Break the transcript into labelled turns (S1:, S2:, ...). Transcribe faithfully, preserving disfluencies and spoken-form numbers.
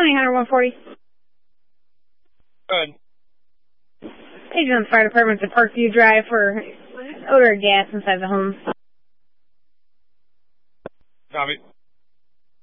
S1: one eight hundred one forty.
S2: Good.
S1: Page on the fire department to Parkview Drive for odor of gas inside the home.
S2: Copy.